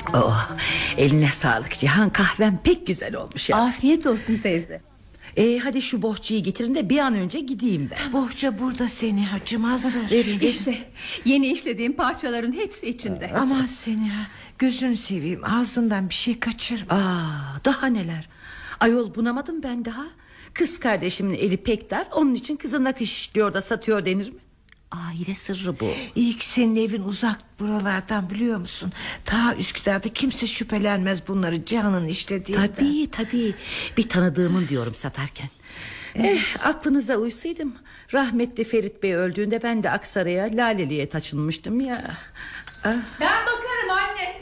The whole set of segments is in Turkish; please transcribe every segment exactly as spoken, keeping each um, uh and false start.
Oh, eline sağlık Cihan, kahven pek güzel olmuş ya. Afiyet olsun teyze. Ee, hadi şu bohçayı getirin de bir an önce gideyim ben. Bohça burada Seniha, hacım hazır. Verin, İşte yeni işlediğim parçaların hepsi içinde. Aman Seniha, gözünü seveyim, ağzından bir şey kaçırma. Aa, daha neler. Ayol, bunamadım ben daha. Kız kardeşimin eli pek dar, onun için kızı nakış işliyor da satıyor denir mi? Aile sırrı bu. İyi ki senin evin uzak buralardan, biliyor musun? Ta Üsküdar'da kimse şüphelenmez bunları Cihan'ın işlediğinden. Tabii tabii, bir tanıdığımın diyorum satarken. Eh, aklınıza uysaydım, rahmetli Ferit Bey öldüğünde ben de Aksaray'a, Laleli'ye taşınmıştım ya. Ah. Ben bakarım anne.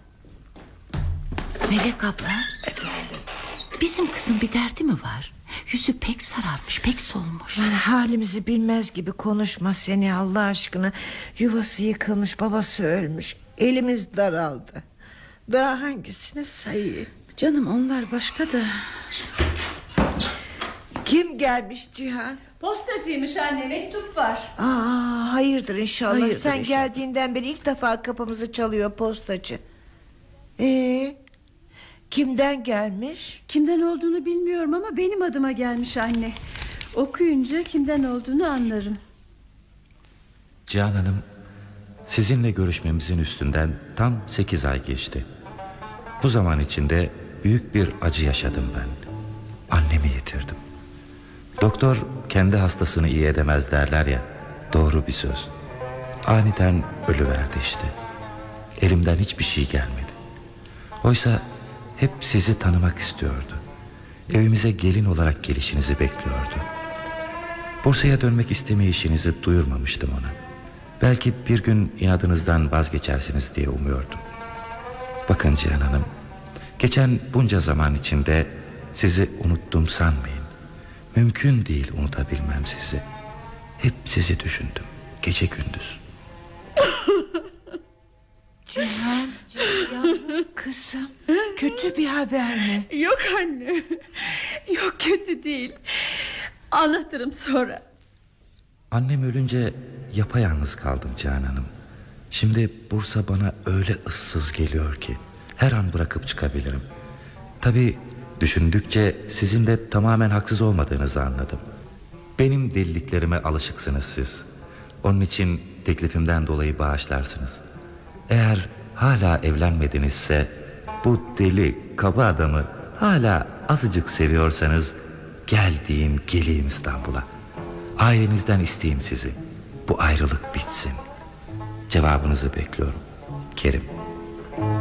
Melek abla, efendim, bizim kızın bir derdi mi var? Yüzü pek sararmış, pek solmuş. Yani halimizi bilmez gibi konuşma Seniha, Allah aşkına. Yuvası yıkılmış, babası ölmüş, elimiz daraldı. Daha hangisini sayayım? Canım, onlar başka da. Kim gelmiş Cihan? Postacıymış anne, mektup var. Aa, hayırdır inşallah. Hayırdır Sen inşallah. geldiğinden beri ilk defa kapımızı çalıyor postacı. Ee, kimden gelmiş? Kimden olduğunu bilmiyorum ama benim adıma gelmiş anne. Okuyunca kimden olduğunu anlarım. Cihan Hanım, sizinle görüşmemizin üstünden tam sekiz ay geçti. Bu zaman içinde büyük bir acı yaşadım ben. Annemi yitirdim. Doktor kendi hastasını iyi edemez derler ya, doğru bir söz. Aniden ölüverdi işte. Elimden hiçbir şey gelmedi. Oysa hep sizi tanımak istiyordu. Evimize gelin olarak gelişinizi bekliyordu. Bursa'ya dönmek istemeyişinizi duyurmamıştım ona. Belki bir gün inadınızdan vazgeçersiniz diye umuyordum. Bakın Cihan Hanım, geçen bunca zaman içinde sizi unuttum sanmayın. Mümkün değil unutabilmem sizi. Hep sizi düşündüm, gece gündüz. Cihan, yavrum, kızım, kötü bir haber mi? Yok anne. Yok, kötü değil. Anlatırım sonra. Annem ölünce yapayalnız kaldım Cihan Hanım. Şimdi Bursa bana öyle ıssız geliyor ki her an bırakıp çıkabilirim. Tabii düşündükçe sizin de tamamen haksız olmadığınızı anladım. Benim deliliklerime alışıksınız siz. Onun için teklifimden dolayı bağışlarsınız. Eğer hala evlenmedinizse, bu deli kaba adamı hala azıcık seviyorsanız, gel diyeyim, geleyim İstanbul'a. Ailenizden isteyeyim sizi. Bu ayrılık bitsin. Cevabınızı bekliyorum. Kerim.